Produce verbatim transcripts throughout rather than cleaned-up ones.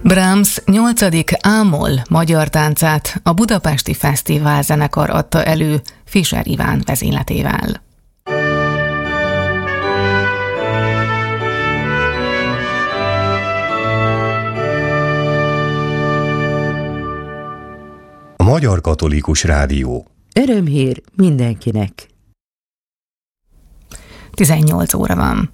Brahms nyolcadik A-moll magyar táncát a Budapesti Fesztivál zenekar adta elő Fischer Iván vezényletével. A Magyar Katolikus Rádió. Örömhír mindenkinek. tizennyolc óra van.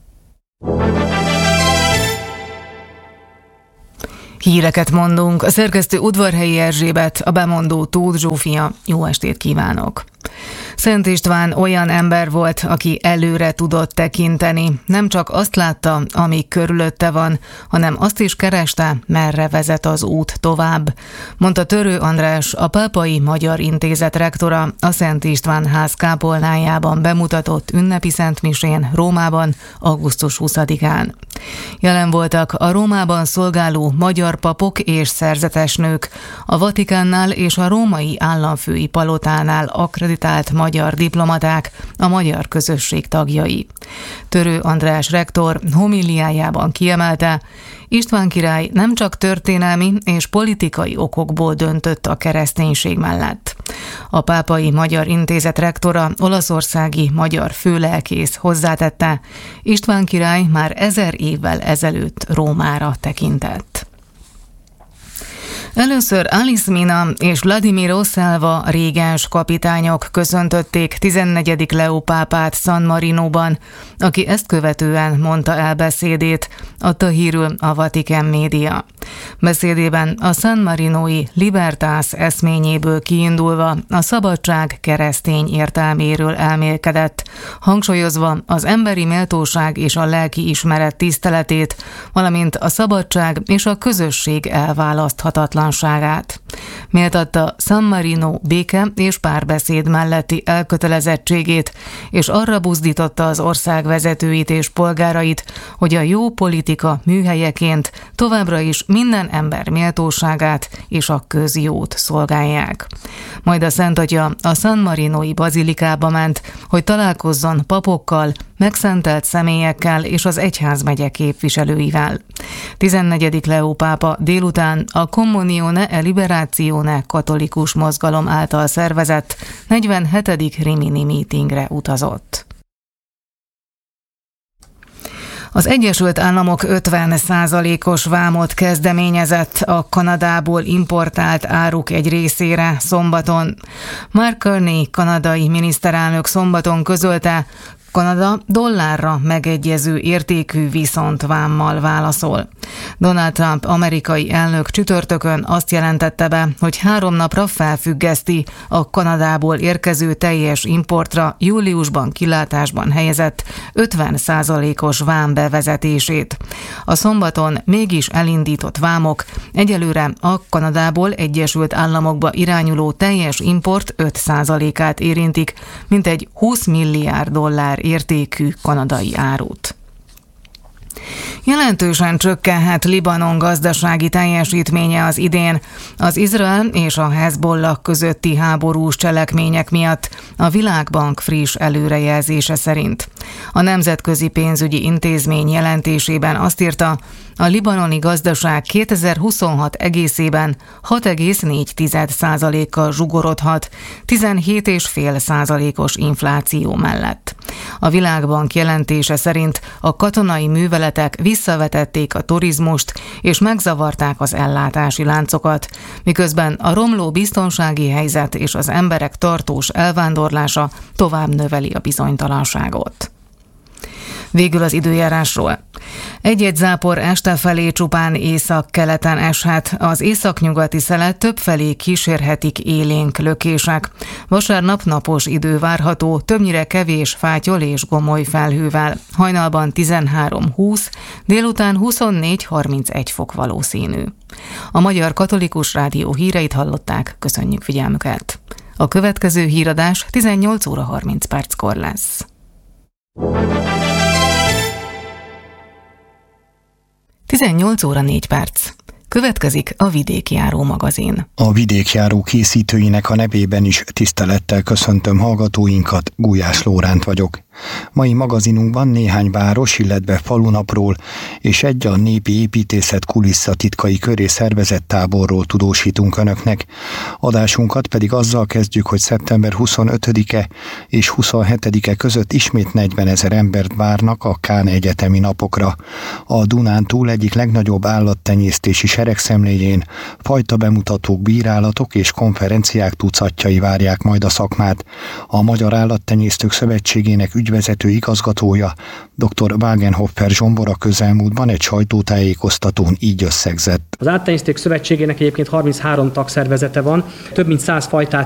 Híreket mondunk, a szerkesztő Udvarhelyi Erzsébet, a bemondó Tóth Zsófia. Jó estét kívánok! Szent István olyan ember volt, aki előre tudott tekinteni. Nem csak azt látta, ami körülötte van, hanem azt is kereste, merre vezet az út tovább, mondta Törő András, a Pápai Magyar Intézet rektora a Szent István ház kápolnájában bemutatott ünnepi szentmisén Rómában augusztus huszadikán. Jelen voltak a Rómában szolgáló magyar papok és szerzetesnők, a Vatikánnál és a római államfői palotánál akkreditált magyar diplomaták, a magyar közösség tagjai. Törő András rektor homiliájában kiemelte, István király nem csak történelmi és politikai okokból döntött a kereszténység mellett. A Pápai Magyar Intézet rektora, olaszországi magyar főlelkész hozzátette, István király már ezer évvel ezelőtt Rómára tekintett. Először Alice Mina és Vladimir Osszelva régens kapitányok köszöntötték tizennegyedik Leó pápát San Marinóban, aki ezt követően mondta el beszédét, adta hírül a Vatikán média. Beszédében a San Marinói Libertas eszményéből kiindulva a szabadság keresztény értelméről elmélkedett, hangsúlyozva az emberi méltóság és a lelki ismeret tiszteletét, valamint a szabadság és a közösség elválaszthatatlanságát. Méltatta San Marino béke és párbeszéd melletti elkötelezettségét, és arra buzdította az ország vezetőit és polgárait, hogy a jó politika műhelyeként továbbra is minden ember méltóságát és a közjót szolgálják. Majd a Szent Atya a San Marinói bazilikába ment, hogy találkozzon papokkal, megszentelt személyekkel és az egyházmegye képviselőivel. tizennegyedik Leó pápa délután a Comunione e Liberazione katolikus mozgalom által szervezett negyvenhetedik Rimini meetingre utazott. Az Egyesült Államok ötven százalékos vámot kezdeményezett a Kanadából importált áruk egy részére szombaton. Mark Carney kanadai miniszterelnök szombaton közölte, Kanada dollárra megegyező értékű viszontvámmal válaszol. Donald Trump amerikai elnök csütörtökön azt jelentette be, hogy három napra felfüggeszti a Kanadából érkező teljes importra júliusban kilátásban helyezett ötven százalékos vám bevezetését. A szombaton mégis elindított vámok egyelőre a Kanadából Egyesült Államokba irányuló teljes import öt százalékát érintik, mintegy húsz milliárd dollár értékű kanadai árut. Jelentősen csökkenhet Libanon gazdasági teljesítménye az idén az Izrael és a Hezbollah közötti háborús cselekmények miatt, a Világbank friss előrejelzése szerint. A Nemzetközi Pénzügyi Intézmény jelentésében azt írta, a libanoni gazdaság kétezer-huszonhat egészében hat egész négy százalékkal zsugorodhat, tizenhét egész öt százalékos infláció mellett. A Világbank jelentése szerint a katonai műveletek visszavetették a turizmust és megzavarták az ellátási láncokat, miközben a romló biztonsági helyzet és az emberek tartós elvándorlása tovább növeli a bizonytalanságot. Végül az időjárásról. Egy-egy zápor este felé csupán észak-keleten eshet, az északnyugati szelet többfelé kísérhetik élénk lökések. Vasárnap napos idő várható, többnyire kevés fátyol és gomoly felhővel. Hajnalban tizenhárom húsz, délután huszonnégy harmincegy fok valószínű. A Magyar Katolikus Rádió híreit hallották, köszönjük figyelmüket. A következő híradás tizennyolc óra harminc perckor lesz. tizennyolc óra négy perc. Következik a Vidékjáró magazin. A Vidékjáró készítőinek a nevében is tisztelettel köszöntöm hallgatóinkat, Gulyás Lóránt vagyok. Mai magazinunkban néhány város, illetve falunapról és egy a népi építészet kulisszatitkai köré szervezett táborról tudósítunk Önöknek. Adásunkat pedig azzal kezdjük, hogy szeptember huszonötödike és huszonhetedike között ismét negyvenezer embert várnak a Kán egyetemi napokra. A Dunántúl egyik legnagyobb állattenyésztési seregszemléjén fajta bemutatók, bírálatok és konferenciák tucatjai várják majd a szakmát. A Magyar Állattenyésztők Szövetségének ügyvezető igazgatója, dr. Wagenhofer Zsombor a közelmúltban egy sajtótájékoztatón így összegzett. Az Állattenyésztők Szövetségének egyébként harminchárom tagszervezete van, több mint száz fajtát